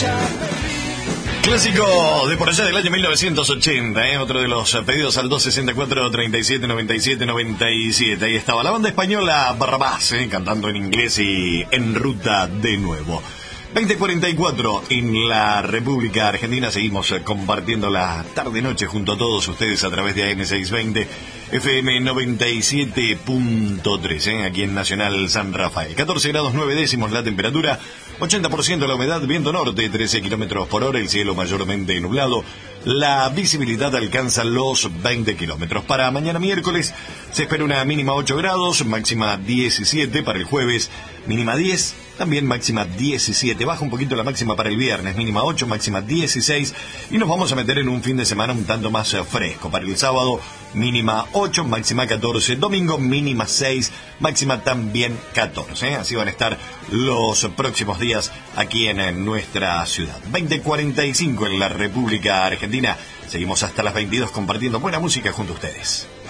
Clásico de por allá del año 1980, otro de los pedidos al 264-37-97-97. Ahí estaba la banda española Barrabás, cantando en inglés y en ruta de nuevo. 20:44 en la República Argentina. Seguimos compartiendo la tarde-noche junto a todos ustedes a través de AM620, FM 97.3, aquí en Nacional San Rafael. 14 grados 9 décimos la temperatura, 80% la humedad, viento norte, 13 kilómetros por hora, el cielo mayormente nublado. La visibilidad alcanza los 20 kilómetros. Para mañana miércoles se espera una mínima 8 grados, máxima 17 para el jueves, mínima 10. También máxima 17, baja un poquito la máxima para el viernes, mínima 8, máxima 16, y nos vamos a meter en un fin de semana un tanto más fresco. Para el sábado, mínima 8, máxima 14, domingo mínima 6, máxima también 14. Así van a estar los próximos días aquí en nuestra ciudad. 20:45 en la República Argentina. Seguimos hasta las 22 compartiendo buena música junto a ustedes.